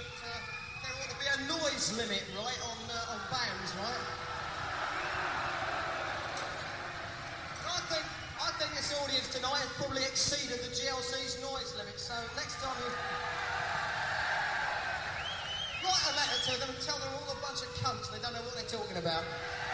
that there ought to be a noise limit, right, on bands, right? I think this audience tonight has probably exceeded the GLC's noise limit, so next time you write a letter to them and tell them all a bunch of cunts, they don't know what they're talking about.